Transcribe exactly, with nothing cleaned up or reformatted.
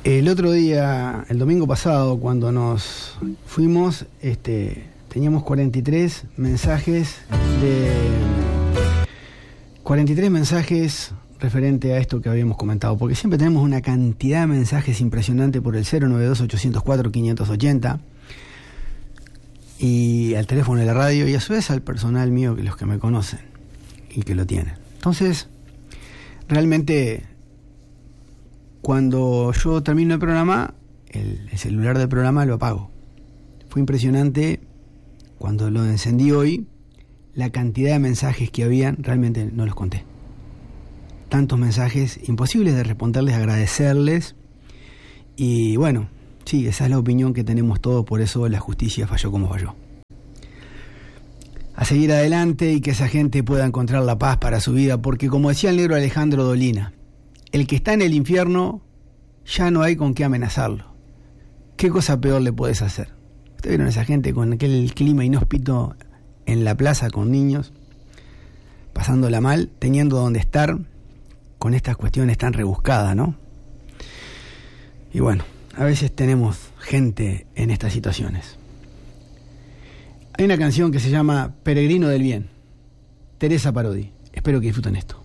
El otro día, el domingo pasado, cuando nos fuimos, este, teníamos cuarenta y tres mensajes de cuarenta y tres mensajes referente a esto que habíamos comentado, porque siempre tenemos una cantidad de mensajes impresionante por el cero nueve dos ocho cero cuatro cinco ocho cero y al teléfono de la radio, y a su vez al personal mío, que los que me conocen y que lo tienen. Entonces, realmente, cuando yo termino el programa, el, el celular del programa lo apago. Fue impresionante cuando lo encendí hoy, la cantidad de mensajes que habían, realmente no los conté. Tantos mensajes, imposibles de responderles, agradecerles. Y bueno, sí, esa es la opinión que tenemos todos, por eso la justicia falló como falló. A seguir adelante y que esa gente pueda encontrar la paz para su vida, porque como decía el negro Alejandro Dolina, el que está en el infierno, ya no hay con qué amenazarlo. ¿Qué cosa peor le puedes hacer? ¿Ustedes vieron a esa gente con aquel clima inhóspito en la plaza con niños, pasándola mal, teniendo donde estar, con estas cuestiones tan rebuscadas, ¿no? Y bueno, a veces tenemos gente en estas situaciones. Hay una canción que se llama Peregrino del Bien, Teresa Parodi. Espero que disfruten esto.